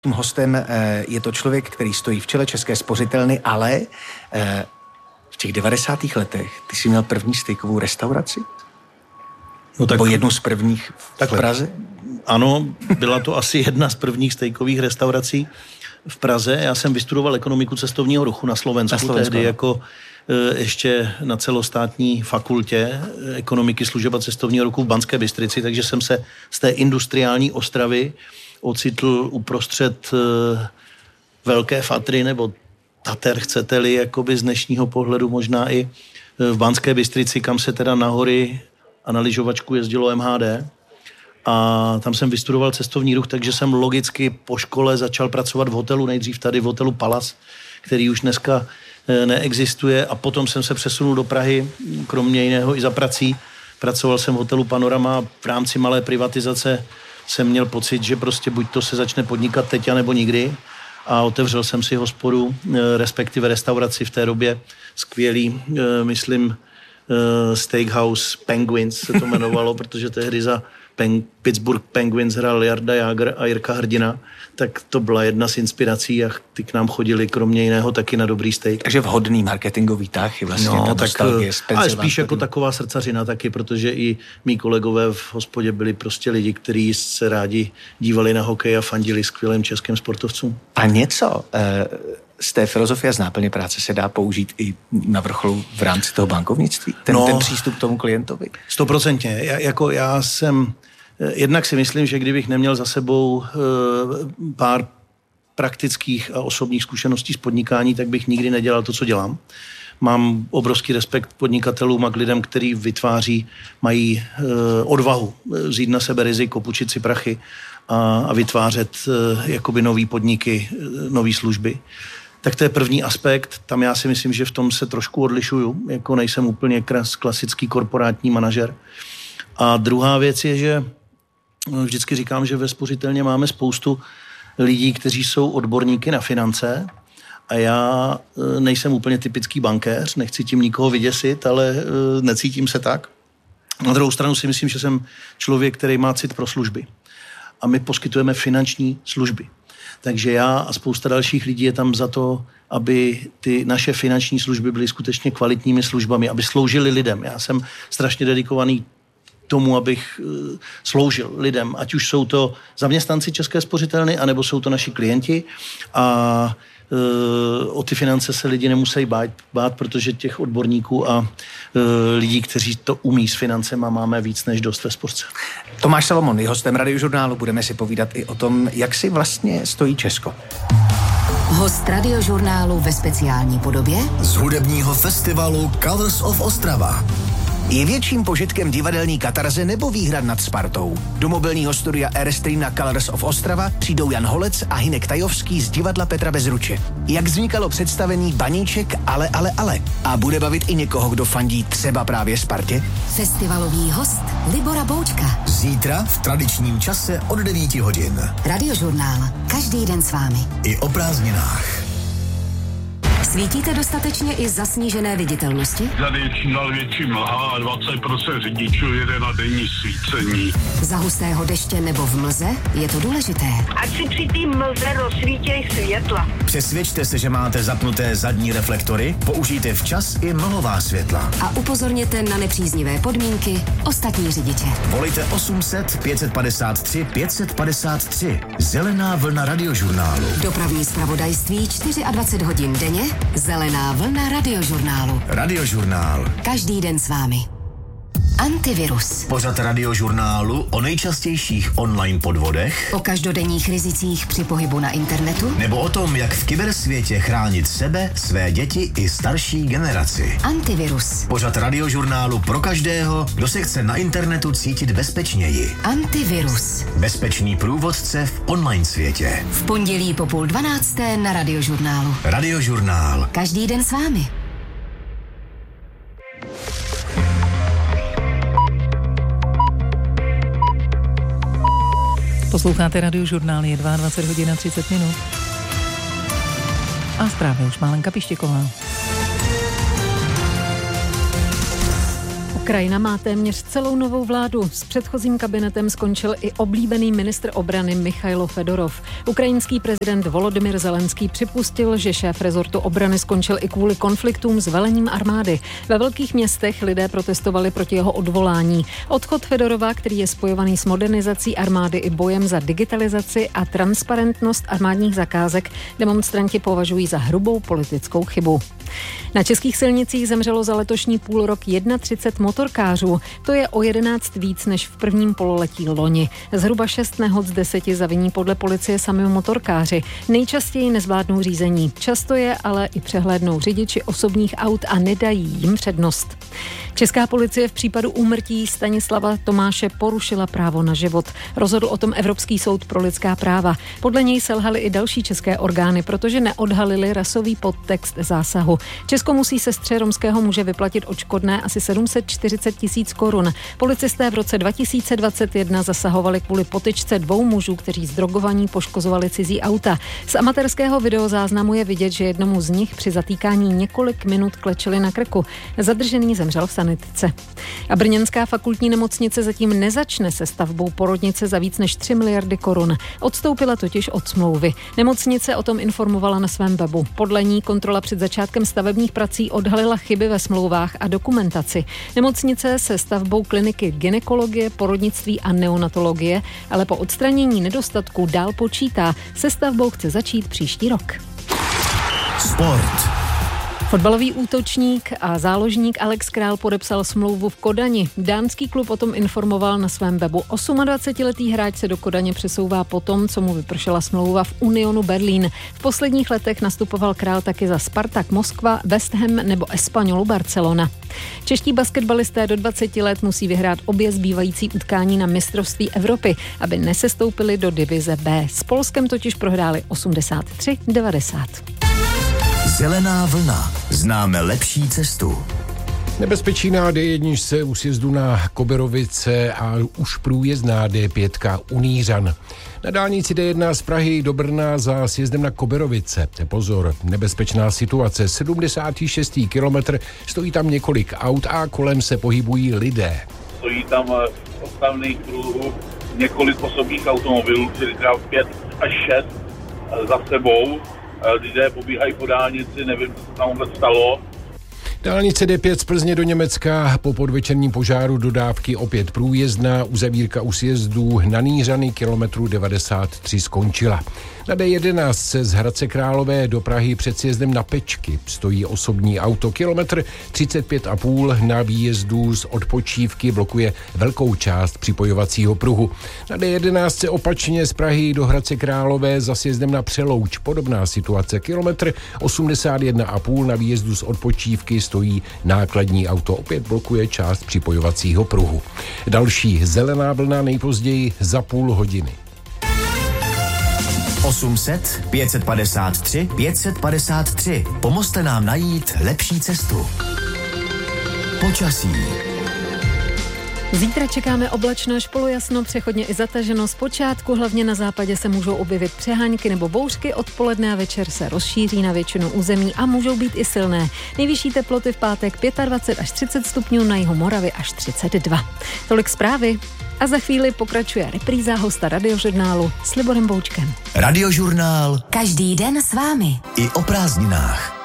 Tím hostem je to člověk, který stojí v čele České spořitelny, ale v těch 90. letech ty jsi měl první stejkovou restauraci? No tak, nebo jednu z prvních v Praze? Ano, byla to asi jedna z prvních stejkových restaurací v Praze. Já jsem vystudoval ekonomiku cestovního ruchu na Slovensku, tehdy jako ještě na celostátní fakultě ekonomiky služeb a cestovního ruchu v Banské Bystrici, takže jsem se z té industriální Ostravy ocitl uprostřed velké fatry, nebo Tater, chcete-li, jakoby z dnešního pohledu možná i v Banské Bystrici, kam se teda na hory a na lyžovačku jezdilo MHD. A tam jsem vystudoval cestovní ruch, takže jsem logicky po škole začal pracovat v hotelu, nejdřív tady v hotelu Palace, který už dneska neexistuje, a potom jsem se přesunul do Prahy, kromě jiného i za prací. Pracoval jsem v hotelu Panorama, v rámci malé privatizace jsem měl pocit, že prostě buď to se začne podnikat teď, anebo nikdy. A otevřel jsem si hospodu, respektive restauraci v té době, skvělý, myslím, Steakhouse Penguins se to jmenovalo, protože tehdy za Pittsburgh Penguins hrál Jarda Jágr a Jirka Hrdina, tak to byla jedna z inspirací a ty k nám chodili kromě jiného taky na dobrý steak. Takže vhodný marketingový tah je vlastně ta nostalgie. Ale spíš jako taková srdcařina taky, protože i mý kolegové v hospodě byli prostě lidi, kteří se rádi dívali na hokej a fandili skvělým českým sportovcům. A něco z té filozofie z náplně práce se dá použít i na vrcholu v rámci toho bankovnictví? Ten přístup k tomu klientovi? 100%. Já jsem... Jednak si myslím, že kdybych neměl za sebou pár praktických a osobních zkušeností z podnikání, tak bych nikdy nedělal to, co dělám. Mám obrovský respekt podnikatelům a k lidem, který vytváří, mají odvahu vzít na sebe riziko, půjčit si prachy a vytvářet jakoby nový podniky, nový služby. Tak to je první aspekt. Tam já si myslím, že v tom se trošku odlišuju. Jako nejsem úplně klasický korporátní manažer. A druhá věc je, že vždycky říkám, že ve spořitelně máme spoustu lidí, kteří jsou odborníky na finance, a já nejsem úplně typický bankéř, nechci tím nikoho vyděsit, ale necítím se tak. Na druhou stranu si myslím, že jsem člověk, který má cit pro služby. A my poskytujeme finanční služby. Takže já a spousta dalších lidí je tam za to, aby ty naše finanční služby byly skutečně kvalitními službami, aby sloužily lidem. Já jsem strašně dedikovaný tomu, abych sloužil lidem, ať už jsou to zaměstnanci České spořitelny, anebo jsou to naši klienti, a o ty finance se lidi nemusí bát, protože těch odborníků a lidí, kteří to umí s financema, máme víc než dost ve sportce. Tomáš Salomon je hostem Radiožurnálu, budeme si povídat i o tom, jak si vlastně stojí Česko. Host Radiožurnálu ve speciální podobě z hudebního festivalu Colors of Ostrava. Je větším požitkem divadelní katarze nebo výhra nad Spartou? Do mobilního studia Airstream na Colors of Ostrava přijdou Jan Holec a Hynek Tajovský z divadla Petra Bezruče. Jak vznikalo představení Baníček ale. A bude bavit i někoho, kdo fandí třeba právě Spartě? Festivalový host Libora Boučka. Zítra v tradičním čase od 9 hodin. Radiožurnál. Každý den s vámi. I o prázdninách. Svítíte dostatečně i za snížené viditelnosti? Tady je čím dál větší mlha a 20% řidičů jede na denní svícení. Za hustého deště nebo v mlze je to důležité. Ať si při té mlze rozsvítěj světla. Přesvědčte se, že máte zapnuté zadní reflektory, použijte včas i mlhová světla. A upozorněte na nepříznivé podmínky ostatní řidiče. Volejte 800 553 553. Zelená vlna Radiožurnálu. Dopravní zpravodajství 24 hodin denně. Zelená vlna Radiožurnálu. Radiožurnál. Každý den s vámi. Antivirus. Pořad Radiožurnálu o nejčastějších online podvodech, O každodenních rizicích při pohybu na internetu, nebo o tom, jak v kybersvětě chránit sebe, své děti i starší generaci. Antivirus. Pořad Radiožurnálu pro každého, kdo se chce na internetu cítit bezpečněji. Antivirus. Bezpečný průvodce v online světě. V pondělí po 11:30 na Radiožurnálu. Radiožurnál. Každý den s vámi. Posloucháte Radiožurnál, je 22 hodin a 30 minut. A zprávy už má Lenka Pištěková. Ukrajina má téměř celou novou vládu. S předchozím kabinetem skončil i oblíbený ministr obrany Michailo Fedorov. Ukrajinský prezident Volodymyr Zelenský připustil, že šéf rezortu obrany skončil i kvůli konfliktům s velením armády. Ve velkých městech lidé protestovali proti jeho odvolání. Odchod Fedorova, který je spojovaný s modernizací armády i bojem za digitalizaci a transparentnost armádních zakázek, demonstranti považují za hrubou politickou chybu. Na českých silnicích zemřelo za letošní půlrok 31 motorkářů. To je o 11 víc než v prvním pololetí loni. Zhruba 6 nehod z 10 zaviní podle policie sami motorkáři. Nejčastěji nezvládnou řízení. Často je ale i přehlédnou řidiči osobních aut a nedají jim přednost. Česká policie v případu úmrtí Stanislava Tomáše porušila právo na život. Rozhodl o tom Evropský soud pro lidská práva. Podle něj selhaly i další české orgány, protože neodhalili rasový podtext zásahu. Česko musí sestře romského muže vyplatit odškodné asi 740 000 korun. Policisté v roce 2021 zasahovali kvůli potyčce 2 mužů, kteří zdrogovaní poškozovali cizí auta. Z amatérského videozáznamu je vidět, že jednomu z nich při zatýkání několik minut klečeli na krku. Zadržený zemřel v sanitce. A brněnská fakultní nemocnice zatím nezačne se stavbou porodnice za víc než 3 miliardy korun. Odstoupila totiž od smlouvy. Nemocnice o tom informovala na svém webu. Podle ní kontrola před začátkem stavebních prací odhalila chyby ve smlouvách a dokumentaci. Nemocnice se stavbou kliniky gynekologie, porodnictví a neonatologie, ale po odstranění nedostatků dál počítá. Se stavbou chce začít příští rok. Sport. Fotbalový útočník a záložník Alex Král podepsal smlouvu v Kodani. Dánský klub o tom informoval na svém webu. 28letý hráč se do Kodaně přesouvá po tom, co mu vypršela smlouva v Unionu Berlín. V posledních letech nastupoval Král taky za Spartak Moskva, West Ham nebo Espanyolu Barcelona. Čeští basketbalisté do 20 let musí vyhrát obě zbývající utkání na mistrovství Evropy, aby nesestoupili do divize B. S Polskem totiž prohráli 83-90. Zelená vlna. Známe lepší cestu. Nebezpečí na D1 u sjezdu na Koberovice a už průjezdná D5 u Nýřan. Na dálnici D1 z Prahy do Brna za sjezdem na Koberovice. Pozor, nebezpečná situace. 76. kilometr, stojí tam několik aut a kolem se pohybují lidé. Stojí tam odstavných pruhů několik osobních automobilů, který třeba 5 až 6 za sebou. Lidé pobíhají po dálnici, nevím, co se tam vůbec stalo. Dálnice D5 z Plzně do Německa, po podvečerním požáru dodávky opět průjezdná, uzavírka u sjezdu na Nýřany kilometru 93 skončila. Na D11 se z Hradce Králové do Prahy před sjezdem na Pečky stojí osobní auto. Kilometr 35,5 na výjezdu z odpočívky blokuje velkou část připojovacího pruhu. Na D11 opačně z Prahy do Hradce Králové za sjezdem na Přelouč. Podobná situace. Kilometr 81,5 na výjezdu z odpočívky stojí nákladní auto. Opět blokuje část připojovacího pruhu. Další zelená vlna nejpozději za půl hodiny. 800 553 553. Pomozte nám najít lepší cestu. Počasí. Zítra čekáme oblačno až polojasno, přechodně i zataženo. Zpočátku hlavně na západě se můžou objevit přehánky nebo bouřky, odpoledne a večer se rozšíří na většinu území a můžou být i silné. Nejvyšší teploty v pátek 25 až 30 stupňů, na jihu Moravy až 32. Tolik zprávy. A za chvíli pokračuje repríza hosta Radiožurnálu s Liborem Boučkem. Radiožurnál. Každý den s vámi. I o prázdninách.